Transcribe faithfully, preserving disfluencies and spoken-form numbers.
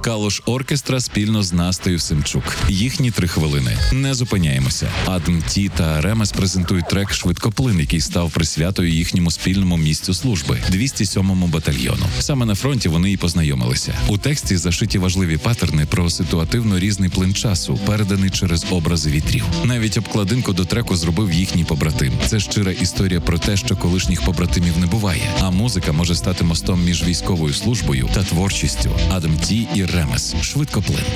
Калуш Оркестра спільно з Настею Семчук. Їхні три хвилини. Не зупиняємося. Адам Ті та Ремес презентують трек «Швидкоплин», який став присвятою їхньому спільному місцю служби – двісті сьомому батальйону. Саме на фронті вони і познайомилися. У тексті зашиті важливі паттерни про ситуативно різний плин часу, переданий через образи вітрів. Навіть обкладинку до треку зробив їхній побратим. Це щира історія про те, що колишніх побратимів не буває, а музика може стати мостом між військовою службою та творчістю. Адам Ті і Ремес. «Швидкоплин».